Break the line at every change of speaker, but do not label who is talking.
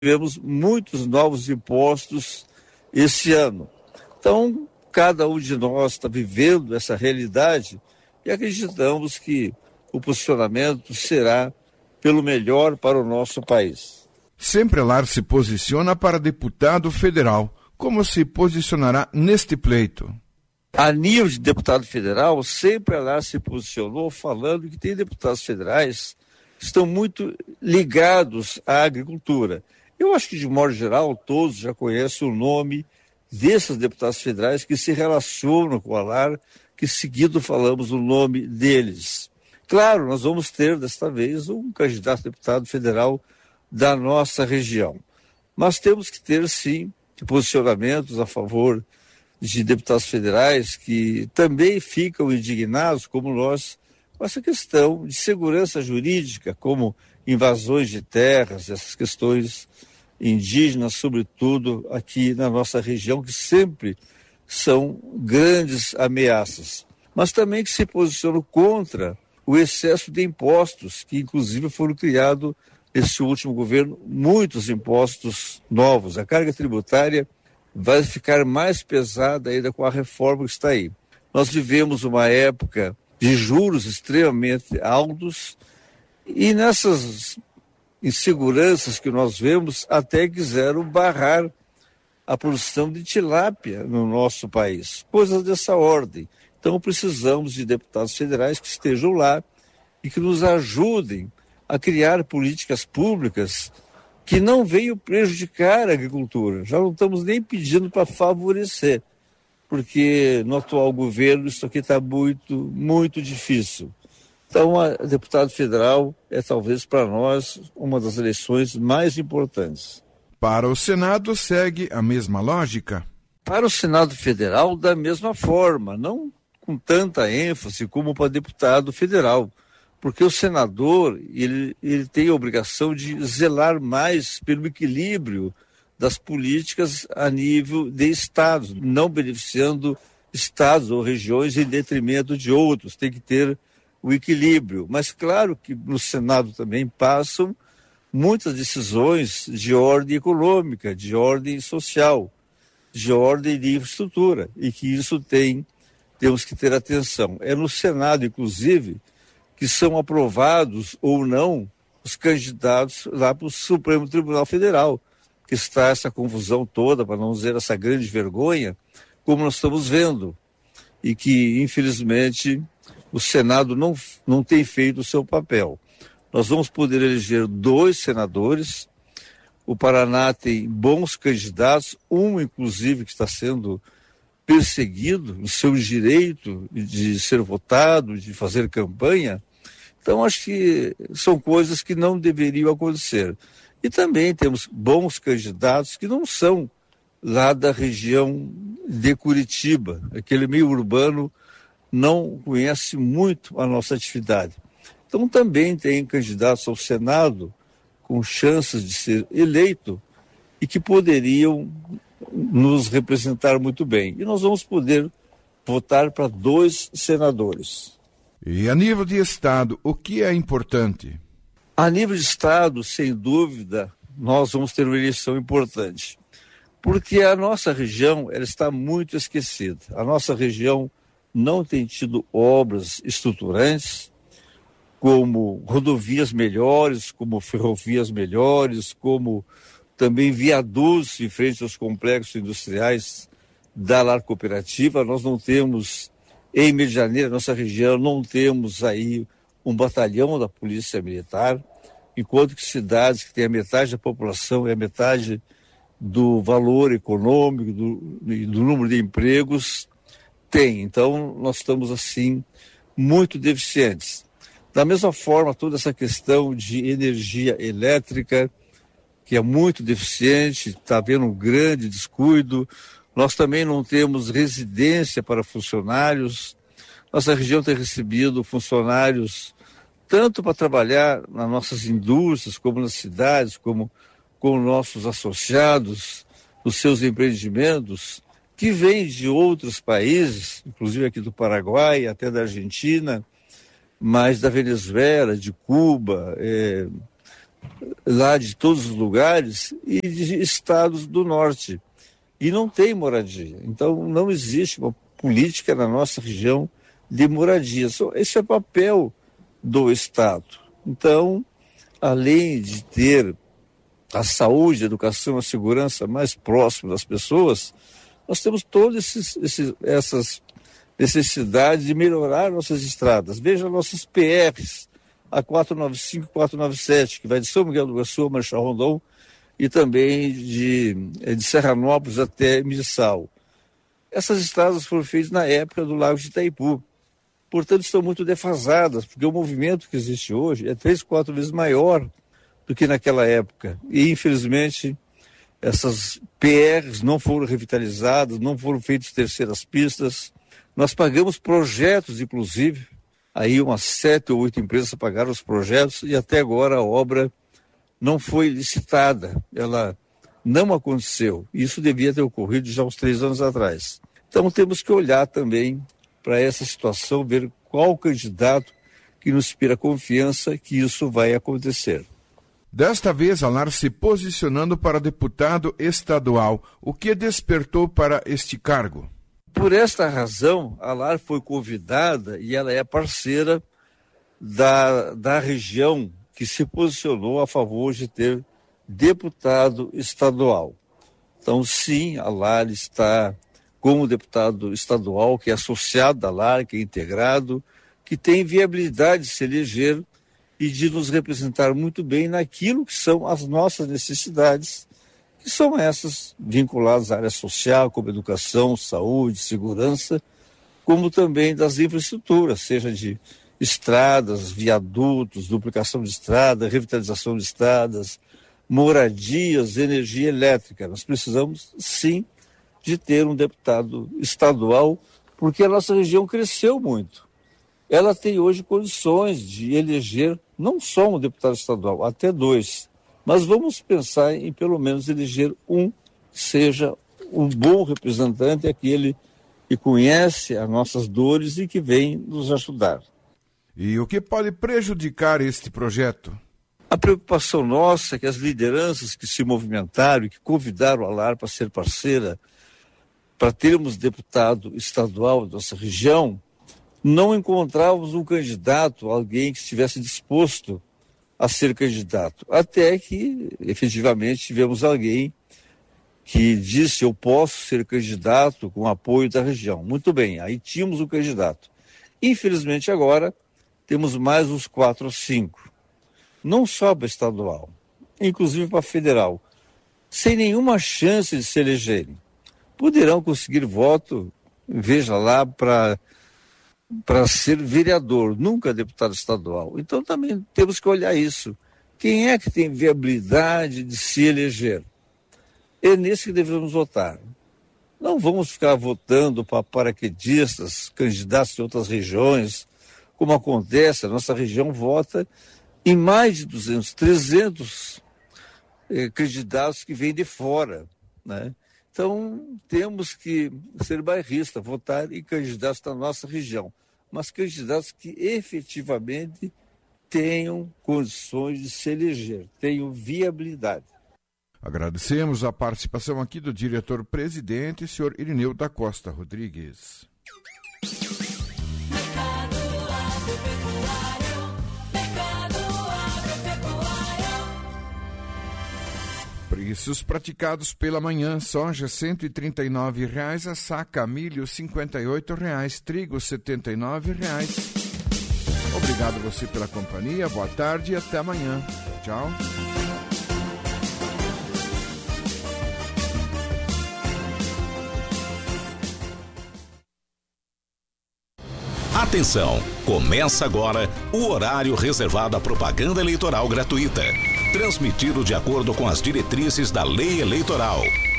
tivemos muitos novos impostos esse ano. Então, cada um de nós está vivendo essa realidade e acreditamos que o posicionamento será pelo melhor para o nosso país.
Sempre Alar se posiciona para deputado federal. Como se posicionará neste pleito?
A nível de deputado federal, sempre Alar se posicionou falando que tem deputados federais que estão muito ligados à agricultura. Eu acho que, de modo geral, todos já conhecem o nome desses deputados federais que se relacionam com o Alar, que seguido falamos o nome deles. Claro, nós vamos ter, desta vez, um candidato a deputado federal da nossa região. Mas temos que ter, sim, posicionamentos a favor de deputados federais que também ficam indignados, como nós, com essa questão de segurança jurídica, como invasões de terras, essas questões indígenas, sobretudo aqui na nossa região, que sempre são grandes ameaças. Mas também que se posicionam contra o excesso de impostos, que inclusive foram criados nesse último governo, muitos impostos novos. A carga tributária vai ficar mais pesada ainda com a reforma que está aí. Nós vivemos uma época de juros extremamente altos e nessas inseguranças que nós vemos, até quiseram barrar a produção de tilápia no nosso país. Coisas dessa ordem. Então precisamos de deputados federais que estejam lá e que nos ajudem a criar políticas públicas que não venham prejudicar a agricultura. Já não estamos nem pedindo para favorecer, porque no atual governo isso aqui está muito, muito difícil. Então, a deputado federal é talvez para nós uma das eleições mais importantes.
Para o Senado segue a mesma lógica?
Para o Senado Federal, da mesma forma, não com tanta ênfase como para deputado federal, porque o senador ele tem a obrigação de zelar mais pelo equilíbrio das políticas a nível de estados, não beneficiando estados ou regiões em detrimento de outros. Tem que ter o equilíbrio. Mas claro que no Senado também passam muitas decisões de ordem econômica, de ordem social, de ordem de infraestrutura, e que isso temos que ter atenção. É no Senado, inclusive, que são aprovados ou não os candidatos lá para o Supremo Tribunal Federal, que está essa confusão toda, para não dizer essa grande vergonha, como nós estamos vendo, e que, infelizmente, o Senado não tem feito o seu papel. Nós vamos poder eleger 2 senadores, o Paraná tem bons candidatos, um, inclusive, que está sendo perseguido no seu direito de ser votado, de fazer campanha. Então, acho que são coisas que não deveriam acontecer. E também temos bons candidatos que não são lá da região de Curitiba, aquele meio urbano não conhece muito a nossa atividade. Então também tem candidatos ao Senado com chances de ser eleito e que poderiam nos representar muito bem. E nós vamos poder votar para 2 senadores.
E a nível de Estado, o que é importante?
A nível de Estado, sem dúvida, nós vamos ter uma eleição importante. Porque a nossa região ela está muito esquecida. A nossa região não tem tido obras estruturantes, como rodovias melhores, como ferrovias melhores, como também viadutos em frente aos complexos industriais da Lar Cooperativa. Nós não temos, em Medianeira, nossa região, não temos aí um batalhão da Polícia Militar, enquanto que cidades que têm a metade da população e a metade do valor econômico, do número de empregos, tem. Então, nós estamos, assim, muito deficientes. Da mesma forma, toda essa questão de energia elétrica, que é muito deficiente, está havendo um grande descuido. Nós também não temos residência para funcionários. Nossa região tem recebido funcionários tanto para trabalhar nas nossas indústrias, como nas cidades, como com nossos associados, nos seus empreendimentos, que vêm de outros países, inclusive aqui do Paraguai, até da Argentina, mas da Venezuela, de Cuba, lá de todos os lugares e de estados do norte. E não tem moradia. Então, não existe uma política na nossa região de moradia. Esse é o papel do Estado. Então, além de ter a saúde, a educação, a segurança mais próxima das pessoas, nós temos todas essas necessidades de melhorar nossas estradas. Veja nossas PRs, a 495 e 497, que vai de São Miguel do Iguaçu a Marechal Rondon, e também de Serranópolis até Missal. Essas estradas foram feitas na época do Lago de Itaipu. Portanto, estão muito defasadas, porque o movimento que existe hoje é 3, 4 vezes maior do que naquela época. E, infelizmente, essas PRs não foram revitalizadas, não foram feitas terceiras pistas. Nós pagamos projetos, inclusive, aí umas 7 ou 8 empresas pagaram os projetos e até agora a obra não foi licitada, ela não aconteceu. Isso devia ter ocorrido já uns 3 anos atrás. Então temos que olhar também para essa situação, ver qual candidato que nos inspira confiança que isso vai acontecer.
Desta vez, Alar se posicionando para deputado estadual, o que despertou para este cargo?
Por esta razão, a Alar foi convidada e ela é parceira da região que se posicionou a favor de ter deputado estadual. Então, sim, a Alar está como deputado estadual, que é associado à Alar, que é integrado, que tem viabilidade de se eleger e de nos representar muito bem naquilo que são as nossas necessidades, que são essas vinculadas à área social, como educação, saúde, segurança, como também das infraestruturas, seja de estradas, viadutos, duplicação de estradas, revitalização de estradas, moradias, energia elétrica. Nós precisamos, sim, de ter um deputado estadual, porque a nossa região cresceu muito. Ela tem hoje condições de eleger não só um deputado estadual, até 2. Mas vamos pensar em pelo menos eleger um, que seja um bom representante, aquele que conhece as nossas dores e que vem nos ajudar.
E o que pode prejudicar este projeto?
A preocupação nossa é que as lideranças que se movimentaram e que convidaram a Alar para ser parceira, para termos deputado estadual da nossa região, não encontrávamos um candidato, alguém que estivesse disposto a ser candidato. Até que, efetivamente, tivemos alguém que disse: eu posso ser candidato com apoio da região. Muito bem, aí tínhamos um candidato. Infelizmente, agora, temos mais uns 4 ou 5. Não só para estadual, inclusive para federal, sem nenhuma chance de se elegerem. Poderão conseguir voto, veja lá, para ser vereador, nunca deputado estadual. Então também temos que olhar isso. Quem é que tem viabilidade de se eleger? É nesse que devemos votar. Não vamos ficar votando para paraquedistas, candidatos de outras regiões, como acontece. A nossa região vota em mais de 200, 300 candidatos que vêm de fora, né? Então, temos que ser bairristas, votar em candidatos da nossa região, mas candidatos que efetivamente tenham condições de se eleger, tenham viabilidade.
Agradecemos a participação aqui do diretor-presidente, senhor Irineu da Costa Rodrigues. Preços praticados pela manhã: soja R$ 139,00, a saca, milho R$ 58,00, trigo R$ 79,00. Obrigado você pela companhia, boa tarde e até amanhã. Tchau.
Atenção, começa agora o horário reservado à propaganda eleitoral gratuita. Transmitido de acordo com as diretrizes da Lei Eleitoral.